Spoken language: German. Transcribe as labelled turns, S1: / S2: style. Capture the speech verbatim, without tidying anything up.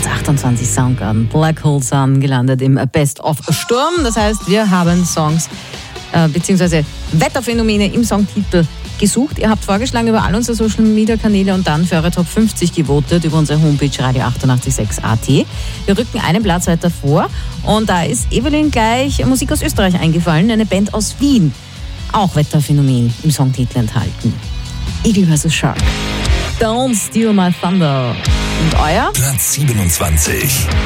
S1: Platz achtundzwanzig Soundgarden, Black Hole Sun, gelandet im Best of Sturm. Das heißt, wir haben Songs äh, bzw. Wetterphänomene im Songtitel gesucht. Ihr habt vorgeschlagen über all unsere Social Media Kanäle und dann für eure Top fünfzig gewotet über unsere Homepage radio achtundachtzig Komma sechs Punkt at. Wir rücken einen Platz weiter vor und da ist Evelyn gleich Musik aus Österreich eingefallen, eine Band aus Wien. Auch Wetterphänomen im Songtitel enthalten. Eagle versus Shark. Don't Steal My Thunder. Und euer?
S2: Platz siebenundzwanzig.